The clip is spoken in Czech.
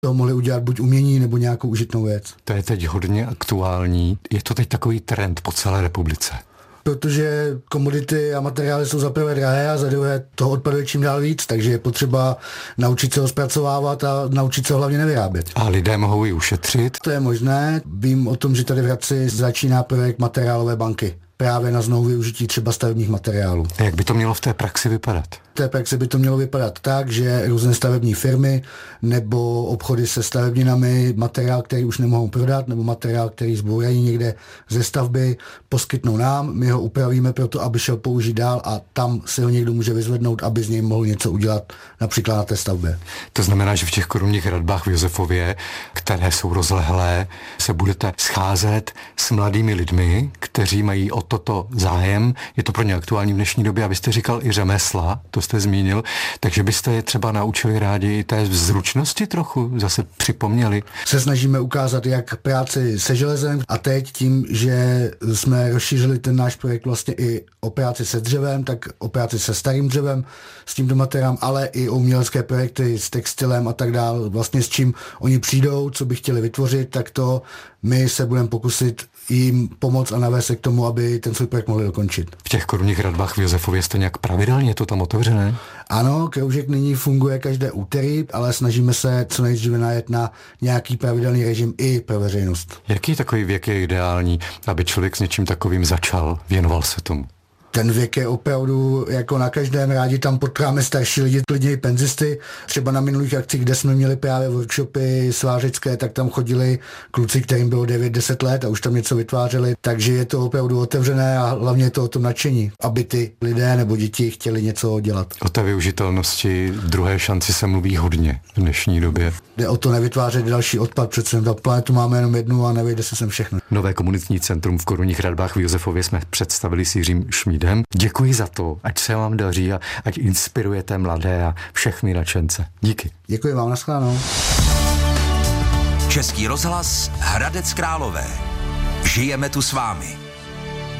To mohli udělat buď umění, nebo nějakou užitnou věc. To je teď hodně aktuální. Je to teď takový trend po celé republice. Protože komodity a materiály jsou za prvé drahé a za druhé toho odpadu je čím dál víc, takže je potřeba naučit se ho zpracovávat a naučit se ho hlavně nevyrábět. A lidé mohou ji ušetřit? To je možné. Vím o tom, že tady v Hradci začíná projekt materiálové banky. Právě na znovu využití třeba stavebních materiálů. A jak by to mělo v té praxi vypadat? V té praxi by to mělo vypadat tak, že různé stavební firmy nebo obchody se stavebninami materiál, který už nemohou prodat, nebo materiál, který zbourají někde ze stavby, poskytnou nám, my ho upravíme proto, aby šel použít dál a tam si ho někdo může vyzvednout, aby z něj mohl něco udělat například na té stavbě. To znamená, že v těch korunních hradbách v Josefově, které jsou rozlehlé, se budete scházet s mladými lidmi, kteří mají o toto zájem. Je to pro ně aktuální v dnešní době, abyste říkal i řemesla, to jste zmínil, takže byste je třeba naučili rádi i té zručnosti trochu, zase připomněli. Se snažíme ukázat jak práci se železem a teď tím, že jsme rozšířili ten náš projekt vlastně i o práci se dřevem, tak o práci se starým dřevem, s tímto materiálem, ale i o umělecké projekty s textilem a tak dále, vlastně s čím oni přijdou, co by chtěli vytvořit, tak to my se budeme pokusit jim pomoct a navést se k tomu, aby ten svůj projekt mohli dokončit. V těch korunních hradbách v Josefově jste nějak pravidelně to tam otevřené? Ano, kroužek nyní funguje každé úterý, ale snažíme se co nejdříve najet na nějaký pravidelný režim i pro veřejnost. Jaký takový věk je ideální, aby člověk s něčím takovým začal, věnoval se tomu? Ten věk je opravdu jako na každém, rádi tam potkáme starší lidi, klidně i penzisty. Třeba na minulých akcích, kde jsme měli právě workshopy svářecké, tak tam chodili kluci, kterým bylo 9-10 let a už tam něco vytvářeli. Takže je to opravdu otevřené a hlavně je to o tom nadšení, aby ty lidé nebo děti chtěli něco dělat. O té využitelnosti druhé šanci se mluví hodně v dnešní době. Jde o to nevytvářet další odpad, přece na planetu máme jenom jednu a nevejde se sem všechno. Nové komunitní centrum v korunních hradbách v Josefově jsme představili s Jiřím Šmídem. Děkuji za to, ať se vám daří a ať inspirujete mladé a všechny nadšence. Díky. Děkuji vám, nashledanou. Český rozhlas Hradec Králové. Žijeme tu s vámi.